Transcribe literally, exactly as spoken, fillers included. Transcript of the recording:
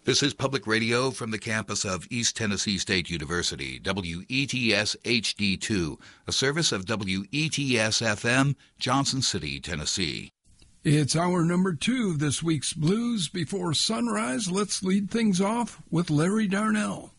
This is Public Radio from the campus of East Tennessee State University, W E T S H D two, a service of W E T S F M, Johnson City, Tennessee. It's hour number two of this week's Blues Before Sunrise. Let's lead things off with Larry Darnell.